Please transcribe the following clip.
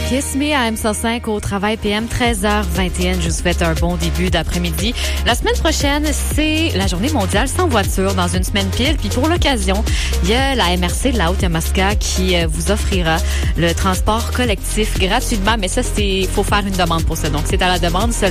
Kiss Me à MC5 au travail PM 13h21. Je vous souhaite un bon début d'après-midi. La semaine prochaine, c'est la journée mondiale sans voiture dans une semaine pile. Puis pour l'occasion, il y a la MRC de la Haute-Yamaska qui vous offrira le transport collectif gratuitement. Mais ça, faut faire une demande pour ça. Donc, c'est à la demande.